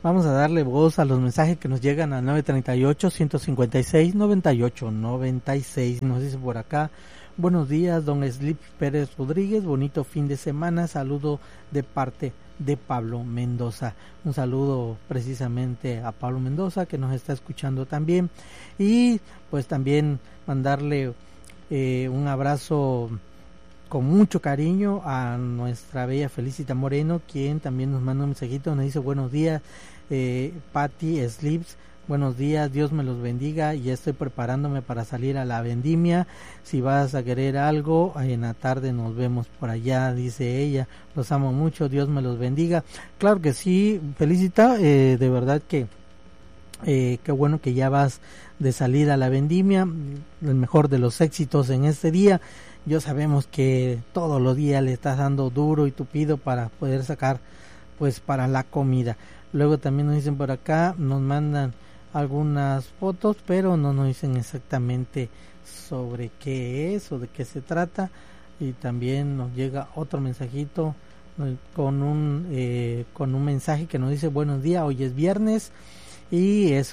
Vamos a darle voz a los mensajes que nos llegan al 938-156-9896. Nos dice por acá: buenos días, don Slip Pérez Rodríguez, bonito fin de semana, saludo de parte de Pablo Mendoza. Un saludo precisamente a Pablo Mendoza, que nos está escuchando también, y pues también mandarle un abrazo con mucho cariño a nuestra bella Felicita Moreno, quien también nos manda un mensajito, nos dice: buenos días, Patti Slips, buenos días, Dios me los bendiga, ya estoy preparándome para salir a la vendimia, si vas a querer algo, en la tarde nos vemos por allá, dice ella, los amo mucho, Dios me los bendiga. Claro que sí, Felicita, de verdad que qué bueno que ya vas de salida a la vendimia, el mejor de los éxitos en este día. Yo sabemos que todos los días le estás dando duro y tupido para poder sacar pues para la comida. Luego también nos dicen por acá, nos mandan algunas fotos, pero no nos dicen exactamente sobre qué es o de qué se trata. Y también nos llega otro mensajito con un mensaje que nos dice: buenos días, hoy es viernes, y es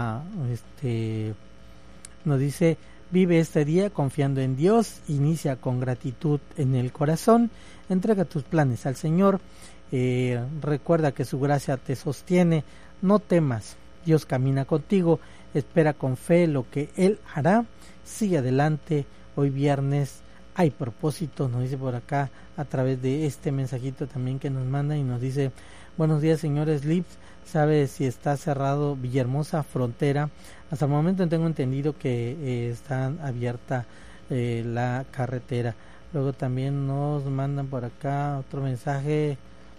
nos dice: vive este día confiando en Dios, inicia con gratitud en el corazón, entrega tus planes al Señor, recuerda que su gracia te sostiene, no temas, Dios camina contigo, espera con fe lo que Él hará, sigue adelante, hoy viernes hay propósito, nos dice por acá a través de este mensajito también que nos manda, y nos dice: buenos días, señores Lips, ¿sabe si está cerrado Villahermosa frontera? Hasta el momento tengo entendido que está abierta la carretera. Luego también nos mandan por acá otro mensaje.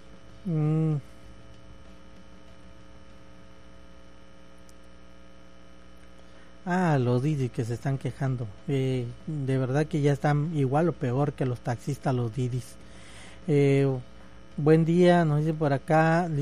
Los Didi que se están quejando. De verdad que ya están igual o peor que los taxistas, los Didis. Buen día, nos dice por acá.